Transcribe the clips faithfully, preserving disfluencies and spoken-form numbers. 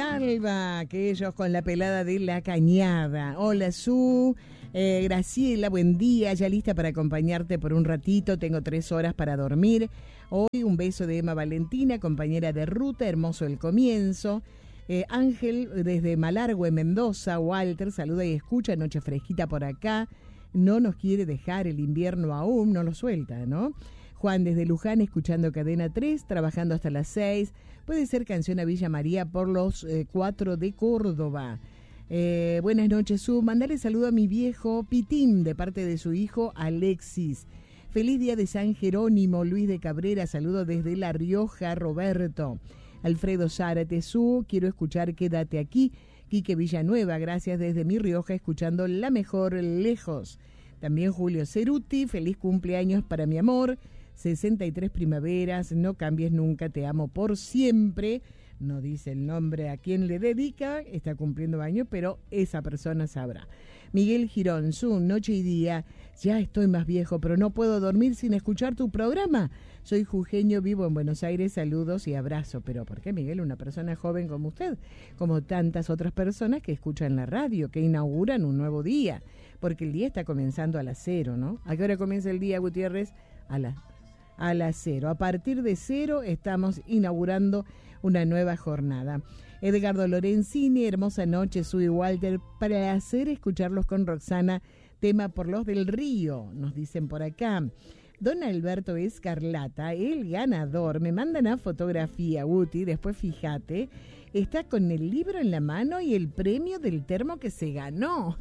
Alba, aquellos con la pelada de la cañada. Hola, Su. Eh, Graciela, buen día, ya lista para acompañarte por un ratito, tengo tres horas para dormir. Hoy un beso de Emma Valentina, compañera de ruta, hermoso el comienzo. Eh, Ángel desde Malargüe, Mendoza, Walter, saluda y escucha, noche fresquita por acá, no nos quiere dejar el invierno aún, no lo suelta, ¿no? Juan desde Luján, escuchando Cadena tres, trabajando hasta las seis, puede ser canción a Villa María por los eh, cuatro de Córdoba. Eh, buenas noches, Su. Mandale saludo a mi viejo Pitín de parte de su hijo Alexis. Feliz día de San Jerónimo, Luis de Cabrera, saludo desde La Rioja, Roberto. Alfredo Zárate, Su, quiero escuchar Quédate aquí. Quique Villanueva, gracias desde Mi Rioja, escuchando La Mejor Lejos. También Julio Ceruti, feliz cumpleaños para mi amor. sesenta y tres primaveras, no cambies nunca, te amo por siempre. No dice el nombre a quien le dedica, está cumpliendo años, pero esa persona sabrá. Miguel Girón, Su, noche y día, ya estoy más viejo, pero no puedo dormir sin escuchar tu programa. Soy jujeño, vivo en Buenos Aires, saludos y abrazo. Pero ¿por qué, Miguel? Una persona joven como usted, como tantas otras personas que escuchan la radio, que inauguran un nuevo día, porque el día está comenzando a las cero, ¿no? ¿A qué hora comienza el día, Gutiérrez? A las a las cero. A partir de cero estamos inaugurando una nueva jornada. Edgardo Lorenzini, hermosa noche, Su y Walter, placer escucharlos con Roxana, tema por los del Río, nos dicen por acá. Don Alberto Escarlata, el ganador, me mandan a fotografía, Guti, después fíjate, está con el libro en la mano y el premio del termo que se ganó.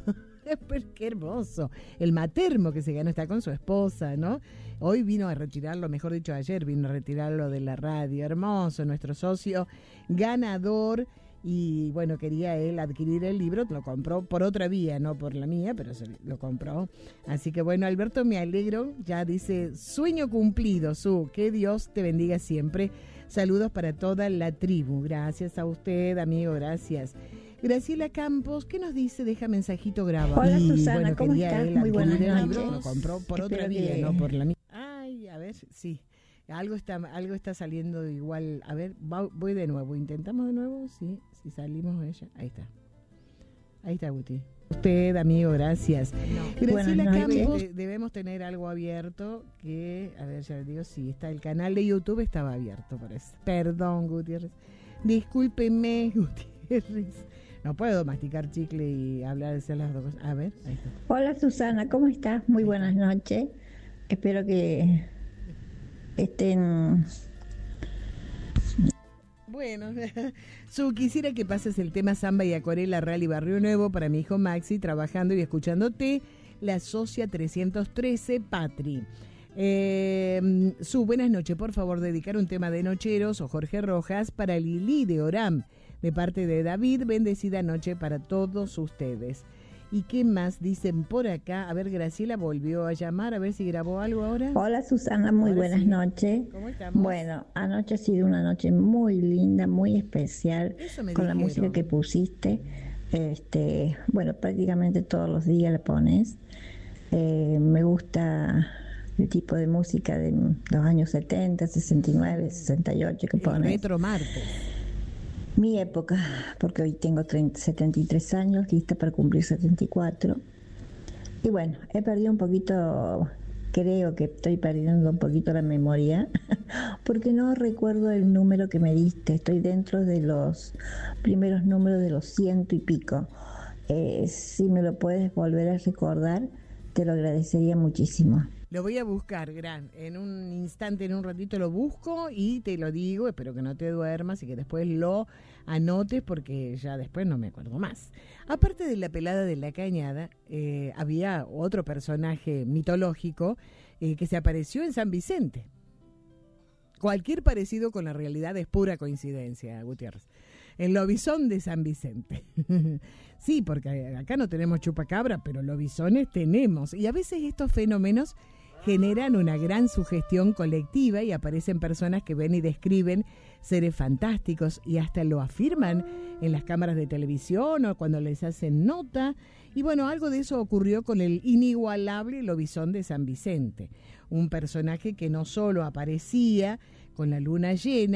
Qué hermoso. El matermo que se ganó, está con su esposa, ¿no? Hoy vino a retirarlo, mejor dicho, ayer vino a retirarlo de la radio. Hermoso, nuestro socio ganador. Y bueno, quería él adquirir el libro, lo compró por otra vía, no por la mía, pero se lo compró. Así que bueno, Alberto, me alegro. Ya dice, sueño cumplido, Su. Que Dios te bendiga siempre. Saludos para toda la tribu. Gracias a usted, amigo, gracias. Graciela Campos, ¿qué nos dice? Deja mensajito grabado. Hola, y, Susana, bueno, ¿cómo estás? Muy buenas noches. Libro, lo compró por Espero otra vía, que... no por la mía. Ay, a ver, sí. Algo está algo está saliendo igual. A ver, va, voy de nuevo. ¿Intentamos de nuevo? Sí, si salimos ella. Ahí está. Ahí está, Guti. Usted, amigo, gracias. No. Graciela Campos, de, debemos tener algo abierto que, a ver, ya les digo, sí, está el canal de YouTube, estaba abierto, parece. Perdón, Gutiérrez. Discúlpeme, Gutiérrez. No puedo masticar chicle y hablar de las dos cosas. A ver, ahí está. Hola, Susana, ¿cómo estás? Muy buenas noches. Espero que estén... Bueno, Su, quisiera que pases el tema Samba y Acuarela Rally Barrio Nuevo para mi hijo Maxi, trabajando y escuchándote, la Socia trescientos trece, Patri. Eh, Su, buenas noches, por favor, dedicar un tema de Nocheros o Jorge Rojas para Lili de Oram, de parte de David, bendecida noche para todos ustedes. ¿Y qué más dicen por acá? A ver, Graciela volvió a llamar, a ver si grabó algo ahora. Hola, Susana, muy Ahora buenas sí. noches. ¿Cómo estamos? Bueno, anoche ha sido una noche muy linda, muy especial, Eso me con la dijeron. música que pusiste. Este, bueno, prácticamente todos los días la pones. Eh, me gusta el tipo de música de los años setenta, sesenta y nueve, sesenta y ocho que El pones. Retro Martes. Mi época, porque hoy tengo treinta, setenta y tres años, lista para cumplir setenta y cuatro. Y bueno, he perdido un poquito, creo que estoy perdiendo un poquito la memoria, porque no recuerdo el número que me diste. Estoy dentro de los primeros números de los ciento y pico. Eh, si me lo puedes volver a recordar, te lo agradecería muchísimo. Lo voy a buscar, Gran. En un instante, en un ratito lo busco y te lo digo. Espero que no te duermas y que después lo anotes porque ya después no me acuerdo más. Aparte de la pelada de la cañada, eh, había otro personaje mitológico eh, que se apareció en San Vicente. Cualquier parecido con la realidad es pura coincidencia, Gutiérrez. El lobizón de San Vicente. Sí, porque acá no tenemos chupacabra, pero lobizones tenemos. Y a veces estos fenómenos generan una gran sugestión colectiva y aparecen personas que ven y describen seres fantásticos y hasta lo afirman en las cámaras de televisión o cuando les hacen nota. Y bueno, algo de eso ocurrió con el inigualable lobizón de San Vicente, un personaje que no solo aparecía con la luna llena,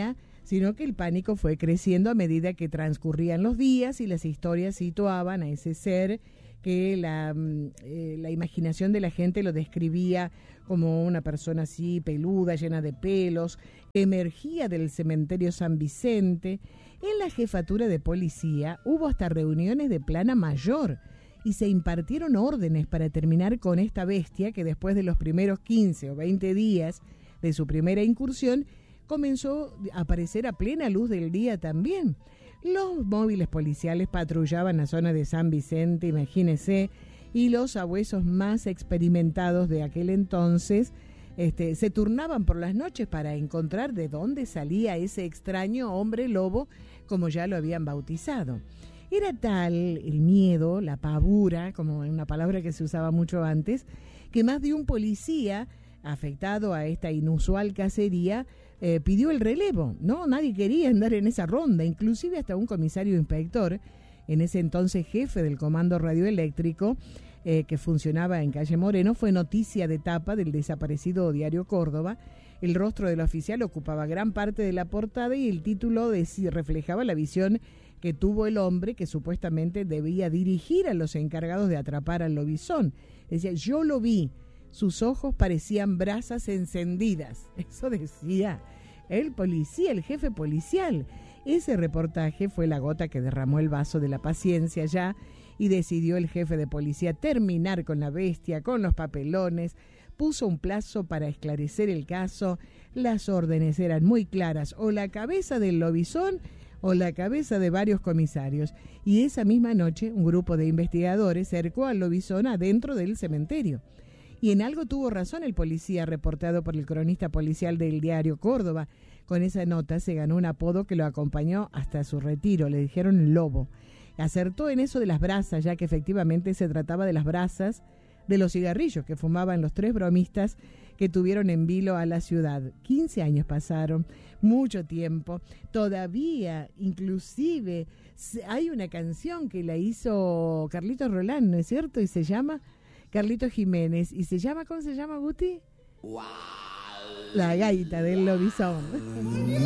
sino que el pánico fue creciendo a medida que transcurrían los días y las historias situaban a ese ser que la, eh, la imaginación de la gente lo describía como una persona así peluda, llena de pelos, que emergía del cementerio San Vicente. En la jefatura de policía hubo hasta reuniones de plana mayor y se impartieron órdenes para terminar con esta bestia que después de los primeros quince o veinte días de su primera incursión comenzó a aparecer a plena luz del día también. Los móviles policiales patrullaban la zona de San Vicente, imagínense, y los sabuesos más experimentados de aquel entonces este, se turnaban por las noches para encontrar de dónde salía ese extraño hombre lobo, como ya lo habían bautizado. Era tal el miedo, la pavura, como una palabra que se usaba mucho antes, que más de un policía afectado a esta inusual cacería eh, pidió el relevo, ¿no? Nadie quería andar en esa ronda, inclusive hasta un comisario inspector, en ese entonces jefe del comando radioeléctrico, eh, que funcionaba en calle Moreno, fue noticia de tapa del desaparecido diario Córdoba. El rostro del oficial ocupaba gran parte de la portada y el título de, reflejaba la visión que tuvo el hombre que supuestamente debía dirigir a los encargados de atrapar al lobizón. Decía, yo lo vi. Sus ojos parecían brasas encendidas. Eso decía el policía, el jefe policial. Ese reportaje fue la gota que derramó el vaso de la paciencia ya, y decidió el jefe de policía terminar con la bestia, con los papelones. Puso un plazo para esclarecer el caso. Las órdenes eran muy claras: o la cabeza del lobizón o la cabeza de varios comisarios. Y esa misma noche un grupo de investigadores cercó al lobizón adentro del cementerio. Y en algo tuvo razón el policía, reportado por el cronista policial del diario Córdoba. Con esa nota se ganó un apodo que lo acompañó hasta su retiro. Le dijeron Lobo. Acertó en eso de las brasas, ya que efectivamente se trataba de las brasas de los cigarrillos que fumaban los tres bromistas que tuvieron en vilo a la ciudad. quince años pasaron, mucho tiempo. Todavía, inclusive, hay una canción que la hizo Carlitos Roland, ¿no es cierto? Y se llama Carlitos Jiménez. ¿Y se llama, cómo se llama, Guti? ¡Wow! La gaita del lobizón.